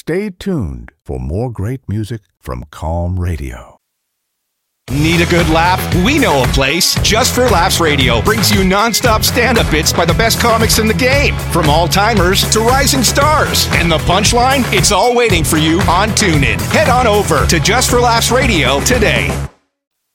Stay tuned for more great music from Calm Radio. Need a good laugh? We know a place. Just for Laughs Radio brings you non-stop stand-up bits by the best comics in the game, from all-timers to rising stars. And the punchline? It's all waiting for you on TuneIn. Head on over to Just for Laughs Radio today.